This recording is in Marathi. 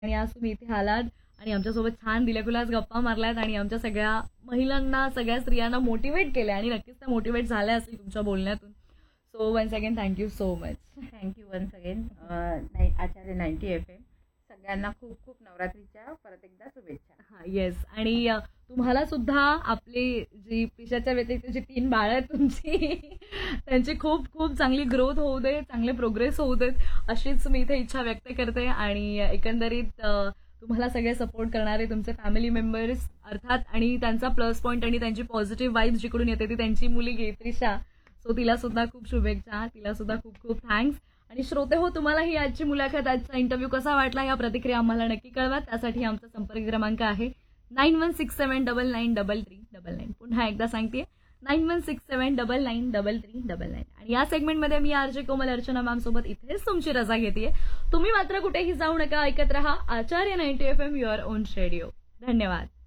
आणि आज तुम्ही इथे आलात आणि आमच्यासोबत छान दिल्याकुलाच गप्पा मारल्यात आणि आमच्या सगळ्या महिलांना, सगळ्या स्त्रियांना मोटिवेट केल्या आणि नक्कीच त्या मोटिवेट झाल्या असतील तुमच्या बोलण्यातून. So once again thank you so much. Thank you once again आचार्य 90 FM. सगळ्यांना खूप खूप नवरात्रीच्या परत एकदा शुभेच्छा. हां, येस. आणि तुम्हाला सुद्धा आपली जी प्रिशाच्या व्यतिरिक्त जी 3 बाळं आहेत तुमची त्यांची खूप खूप चांगली ग्रोथ होऊ दे, चांगले प्रोग्रेस होऊ देत, अशीच मी इथे इच्छा व्यक्त करते. आणि एकंदरीत तुम्हाला सगळे सपोर्ट करणारे तुमचे फॅमिली मेंबर्स अर्थात, आणि त्यांचा प्लस पॉईंट आणि त्यांची पॉझिटिव्ह वाईब्स जिकडून येते ती त्यांची मुलगी प्रिशा. सो तिला सुद्धा खूप शुभेच्छा, तिला सुद्धा खूप खूप थँक्स. आणि श्रोते हो, तुम्हाला ही आजची मुलाखत, आजचा इंटरव्ह्यू कसा वाटला या प्रतिक्रिया आम्हाला नक्की कळवा. त्यासाठी आमचा संपर्क क्रमांक आहे 9167993399. पुन्हा एकदा सांगते 9167993399. आणि या सेगमेंटमध्ये मी आरजे कोमल अर्चना मॅम सोबत इथेच तुमची रजा घेते. तुम्ही मात्र कुठेही जाऊ नका, ऐकत रहा आचार्य 90 FM, युअर ओन रेडिओ. धन्यवाद.